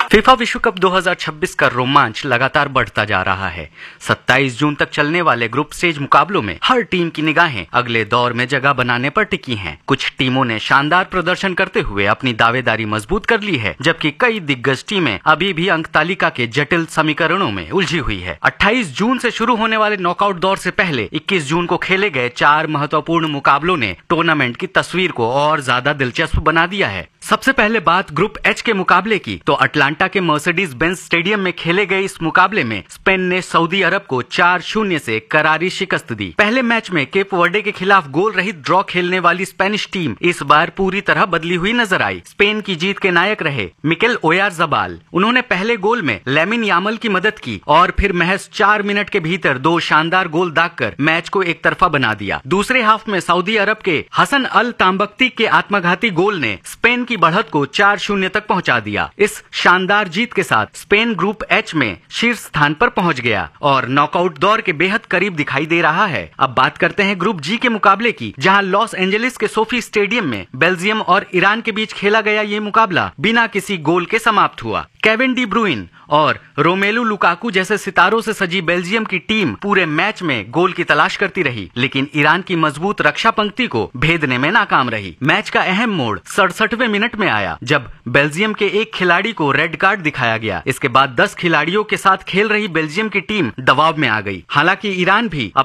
FIFA विश्व cup 2026 का रोमांच लगातार बढ़ता जा रहा है। 27 जून तक चलने वाले ग्रुप स्टेज मुकाबलों में हर टीम की निगाहें अगले दौर में जगह बनाने पर टिकी हैं। कुछ टीमों ने शानदार प्रदर्शन करते हुए अपनी दावेदारी मजबूत कर ली है, जबकि कई दिग्गज टीमें अभी भी अंक तालिका के जटिल समीकरणों में उलझी हुई है। 28 जून से शुरू होने वाले नॉकआउट दौर से पहले 21 जून को खेले गए 4 महत्वपूर्ण मुकाबलों ने टूर्नामेंट की तस्वीर को और ज्यादा दिलचस्प बना दिया है। सबसे पहले बात ग्रुप एच के मुकाबले की, तो अटलांटा के मर्सिडीज बेंज स्टेडियम में खेले गए इस मुकाबले में स्पेन ने सऊदी अरब को 4-0 से करारी शिकस्त दी। पहले मैच में केप वर्डे के खिलाफ गोल रहित ड्रॉ खेलने वाली स्पेनिश टीम इस बार पूरी तरह बदली हुई नजर आई। स्पेन की जीत के नायक रहे मिकेल ओयारज़ाबाल। उन्होंने पहले गोल में लामिन यामाल की मदद की और फिर महज 4 मिनट के भीतर 2 शानदार गोल दागकर मैच को एक तरफा बना दिया। दूसरे हाफ में सऊदी अरब के हसन अल तांबख्ती के आत्मघाती गोल ने स्पेन की बढ़त को 4-0 तक पहुंचा दिया। इस शानदार जीत के साथ स्पेन ग्रुप एच में शीर्ष स्थान पर पहुंच गया और नॉकआउट दौर के बेहद करीब दिखाई दे रहा है। अब बात करते हैं ग्रुप जी के मुकाबले की, जहां लॉस एंजलिस के सोफी स्टेडियम में बेल्जियम और ईरान के बीच खेला गया ये मुकाबला बिना किसी गोल के समाप्त हुआ। केविन डी ब्रुइन और रोमेलू लुकाकू जैसे सितारों से सजी बेल्जियम की टीम पूरे मैच में गोल की तलाश करती रही, लेकिन ईरान की मजबूत रक्षा पंक्ति को भेदने में नाकाम रही। मैच का अहम मोड़ 67वें मिनट में आया, जब बेल्जियम के एक खिलाड़ी को रेड कार्ड दिखाया गया। इसके बाद 10 खिलाड़ियों के साथ खेल रही बेल्जियम की टीम दबाव में आ गई। हालांकि ईरान भी